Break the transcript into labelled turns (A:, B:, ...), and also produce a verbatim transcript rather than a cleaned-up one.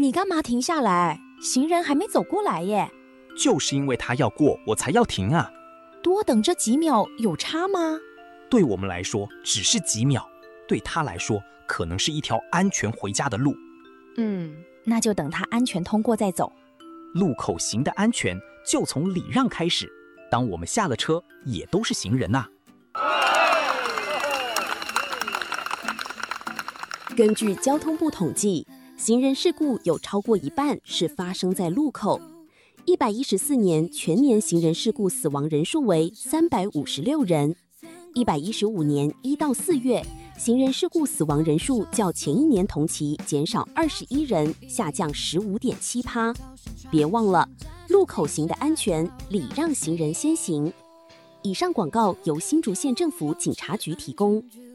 A: 你干嘛停下来？行人还没走过来耶。
B: 就是因为他要过，我才要停啊。
A: 多等这几秒有差吗？
B: 对我们来说只是几秒，对他来说可能是一条安全回家的路。
A: 嗯，那就等他安全通过再走。
B: 路口行的安全就从礼让开始，当我们下了车也都是行人啊。
C: 根据交通部统计，行人事故有超过一半是发生在路口。一百一十四年全年行人事故死亡人数为三百五十六人。一百一十五年一到四月，行人事故死亡人数较前一年同期减少二十一人，下降 百分之十五点七。别忘了，路口行的安全，礼让行人先行。以上广告由新竹县政府警察局提供。